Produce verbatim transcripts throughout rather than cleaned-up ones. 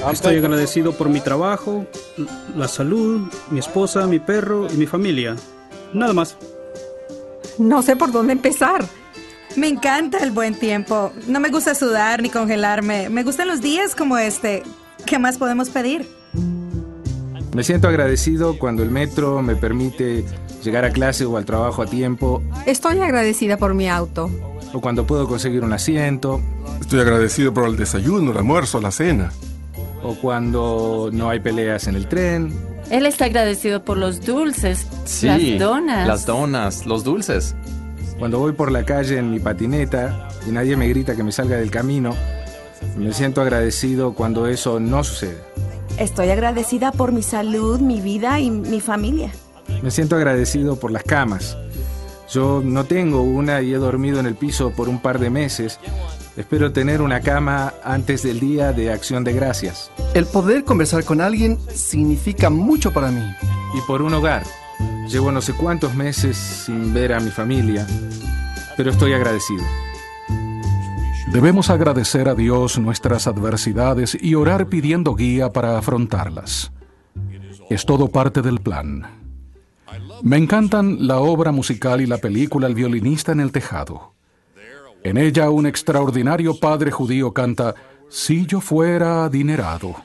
Estoy agradecido por mi trabajo, la salud, mi esposa, mi perro y mi familia. Nada más. No sé por dónde empezar. Me encanta el buen tiempo. No me gusta sudar ni congelarme. Me gustan los días como este. ¿Qué más podemos pedir? Me siento agradecido cuando el metro me permite llegar a clase o al trabajo a tiempo. Estoy agradecida por mi auto. O cuando puedo conseguir un asiento. Estoy agradecido por el desayuno, el almuerzo, la cena. O cuando no hay peleas en el tren. Él está agradecido por los dulces, sí, las donas. Las donas, los dulces. Cuando voy por la calle en mi patineta y nadie me grita que me salga del camino, me siento agradecido cuando eso no sucede. Estoy agradecida por mi salud, mi vida y mi familia. Me siento agradecido por las camas. Yo no tengo una y he dormido en el piso por un par de meses. Espero tener una cama antes del Día de Acción de Gracias. El poder conversar con alguien significa mucho para mí. Y por un hogar. Llevo no sé cuántos meses sin ver a mi familia, pero estoy agradecido. Debemos agradecer a Dios nuestras adversidades y orar pidiendo guía para afrontarlas. Es todo parte del plan. Me encantan la obra musical y la película El violinista en el tejado. En ella un extraordinario padre judío canta «Si yo fuera adinerado».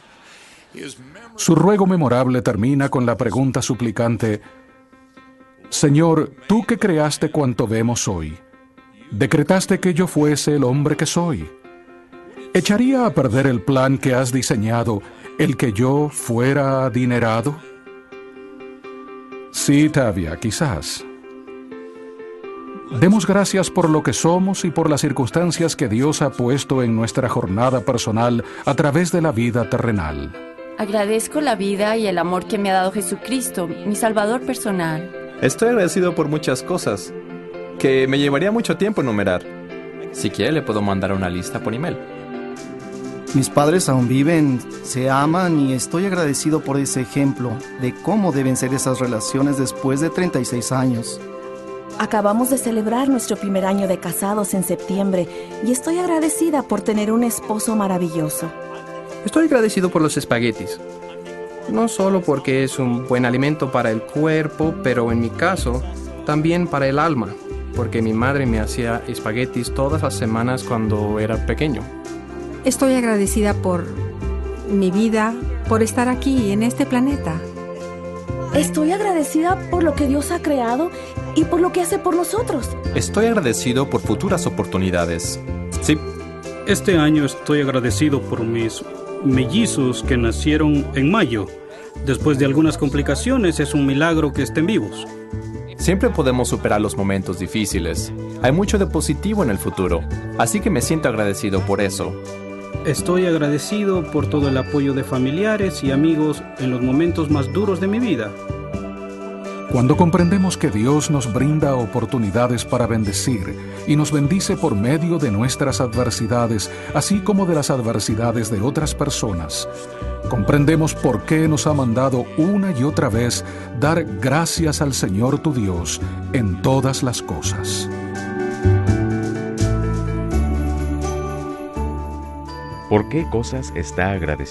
Su ruego memorable termina con la pregunta suplicante «Señor, tú que creaste cuanto vemos hoy, decretaste que yo fuese el hombre que soy. ¿Echaría a perder el plan que has diseñado el que yo fuera adinerado?» Sí, Tavia, quizás. Demos gracias por lo que somos y por las circunstancias que Dios ha puesto en nuestra jornada personal a través de la vida terrenal. Agradezco la vida y el amor que me ha dado Jesucristo, mi Salvador personal. Estoy agradecido por muchas cosas que me llevaría mucho tiempo enumerar. Si quiere, le puedo mandar una lista por email. Mis padres aún viven, se aman y estoy agradecido por ese ejemplo de cómo deben ser esas relaciones después de treinta y seis años. Acabamos de celebrar nuestro primer año de casados en septiembre y estoy agradecida por tener un esposo maravilloso. Estoy agradecido por los espaguetis. No solo porque es un buen alimento para el cuerpo, pero en mi caso, también para el alma, porque mi madre me hacía espaguetis todas las semanas cuando era pequeño. Estoy agradecida por mi vida, por estar aquí en este planeta. Estoy agradecida por lo que Dios ha creado y por lo que hace por nosotros. Estoy agradecido por futuras oportunidades. Sí. Este año estoy agradecido por mis mellizos que nacieron en mayo. Después de algunas complicaciones, es un milagro que estén vivos. Siempre podemos superar los momentos difíciles. Hay mucho de positivo en el futuro, así que me siento agradecido por eso. Estoy agradecido por todo el apoyo de familiares y amigos en los momentos más duros de mi vida. Cuando comprendemos que Dios nos brinda oportunidades para bendecir y nos bendice por medio de nuestras adversidades, así como de las adversidades de otras personas, comprendemos por qué nos ha mandado una y otra vez dar gracias al Señor tu Dios en todas las cosas. ¿Por qué cosas está agradecido?